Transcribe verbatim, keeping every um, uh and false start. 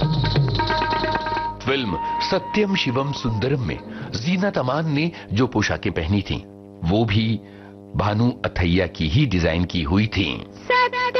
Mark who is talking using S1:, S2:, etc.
S1: Film सत्यम शिवम सुंदरम में जीनत अमान ने जो पोशाकें पहनी थीं, वो भी भानु अथैया की ही डिजाइन की हुई थी।